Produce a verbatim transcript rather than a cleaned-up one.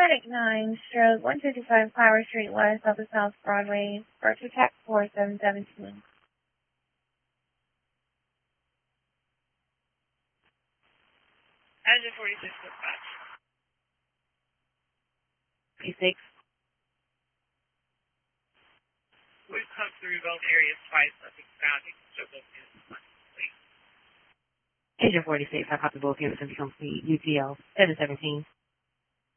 Medic nine, stroke one fifty-five Flower Street West, off of South Broadway, Virtual Tech four seven seventeen. Engine forty-six, dispatch. forty-six. We've come through both areas twice. Nothing found. You can show both units. Engine forty-six, I copy both units and complete U T L seven seventeen.